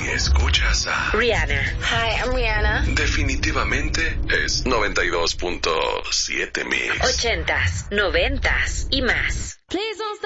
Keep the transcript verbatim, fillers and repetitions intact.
escuchas a Rihanna. Hi, I'm Rihanna. Definitivamente es noventa y dos punto siete Mix. Ochentas, noventas y más. Please don't stop.